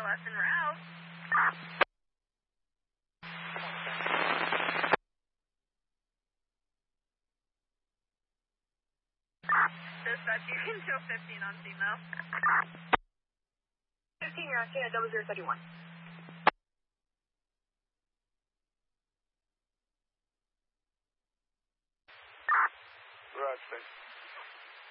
LS en route. Dispatch, you can show 15 on scene though. 15, you're on scene at 0031. Roger.